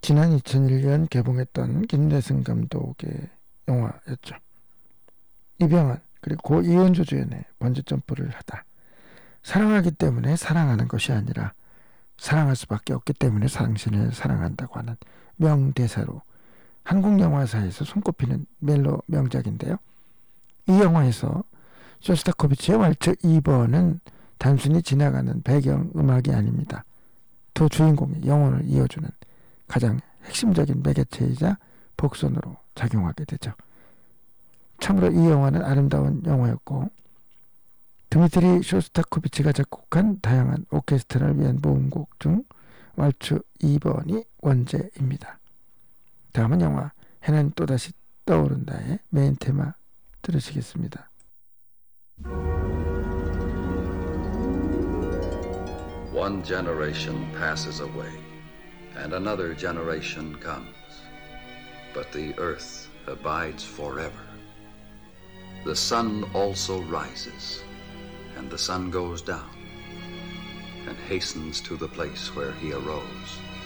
지난 2001년 개봉했던 김대승 감독의 영화였죠. 이병헌 그리고 고 이은주 주연의 번지점프를 하다. 사랑하기 때문에 사랑하는 것이 아니라 사랑할 수밖에 없기 때문에 당신을 사랑한다고 하는 명대사로 한국 영화사에서 손꼽히는 멜로 명작인데요. 이 영화에서 쇼스타코비치의 왈츠 2번은 단순히 지나가는 배경 음악이 아닙니다. 두 주인공의 영혼을 이어주는 가장 핵심적인 매개체이자 복선으로 작용하게 되죠. 참으로 이 영화는 아름다운 영화였고 드미트리 쇼스타코비치가 작곡한 다양한 오케스트라를 위한 모음곡 중 왈츠 2번이 원제입니다. 다음은 영화 해는 또다시 떠오른다의 메인 테마 들으시겠습니다. One generation passes away, and another generation comes. But the earth abides forever. The sun also rises, and the sun goes down, and hastens to the place where he arose.